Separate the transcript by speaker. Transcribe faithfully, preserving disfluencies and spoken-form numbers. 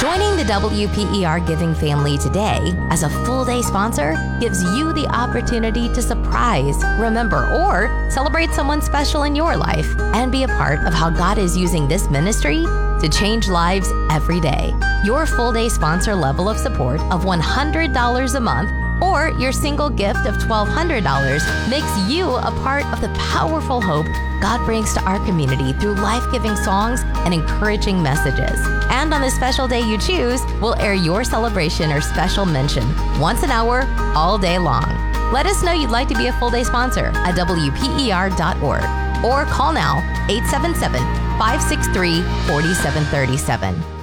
Speaker 1: Joining the W P E R Giving family today as a full-day sponsor gives you the opportunity to surprise, remember, or celebrate someone special in your life and be a part of how God is using this ministry to change lives every day. Your full-day sponsor level of support of one hundred dollars a month or your single gift of twelve hundred dollars makes you a part of the powerful hope God brings to our community through life-giving songs and encouraging messages. And on the special day you choose, we'll air your celebration or special mention once an hour, all day long. Let us know you'd like to be a full-day sponsor at W P E R dot org or call now eight seven seven, five six three, four seven three seven.